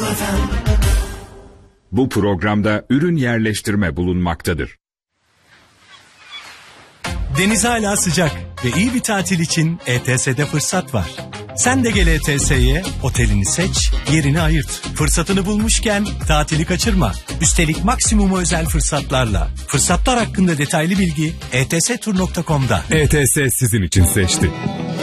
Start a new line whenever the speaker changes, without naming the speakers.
Bu programda ürün yerleştirme bulunmaktadır.
Deniz hala sıcak ve iyi bir tatil için ETS'de fırsat var. Sen de gel ETS'ye, otelini seç, yerini ayırt. Fırsatını bulmuşken tatili kaçırma. Üstelik maksimum özel fırsatlarla. Fırsatlar hakkında detaylı bilgi etstur.com'da.
ETS sizin için seçti.